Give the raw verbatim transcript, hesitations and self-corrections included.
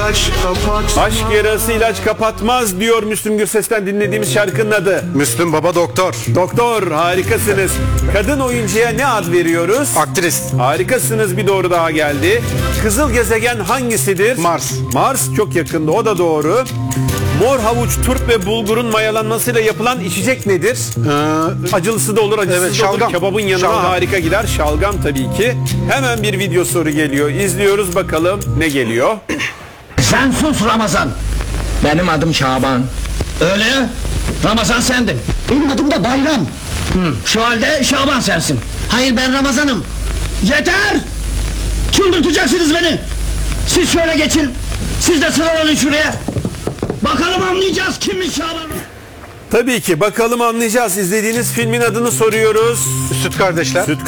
ilaç kapatmaz. Aşk yarası ilaç kapatmaz diyor Müslüm Gürses'ten dinlediğimiz şarkının adı. Müslüm Baba doktor. Doktor, harikasınız. Kadın oyuncuya ne ad veriyoruz? Aktris. Harikasınız, bir doğru daha geldi. Kızıl gezegen hangisidir? Mars. Mars çok yakında, o da doğru. Mor havuç, turp ve bulgurun mayalanmasıyla yapılan içecek nedir? Ee, Acılısı da olur, acısız Evet, da şalgam. olur. Kebabın yanına Şalgam. harika gider. Şalgam tabii ki. Hemen bir video soru geliyor. İzliyoruz bakalım ne geliyor. Sen sus Ramazan. Benim adım Şaban. Öyle ya? Ramazan sendin. Benim adım da Bayram. Hı. Şu halde Şaban sensin. Hayır, ben Ramazan'ım. Yeter! Çıldırtacaksınız beni. Siz şöyle geçin. Siz de sıralanın şuraya. Bakalım anlayacağız kimmiş Şaban. Tabii ki bakalım anlayacağız. İzlediğiniz filmin adını soruyoruz. Süt kardeşler. Süt